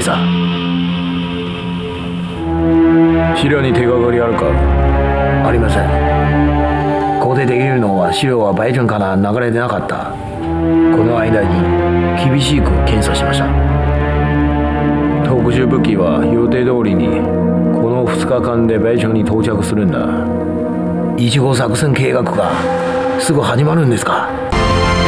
さ。資料に手がかりあるか？ありません。ここでできるのは資料はバイチョンから流れてなかった。この間に厳しく検査しました。特殊武器は予定通りにこの2日間でバイチョンに到着するんだ。1号作戦計画がすぐ始まるんですか？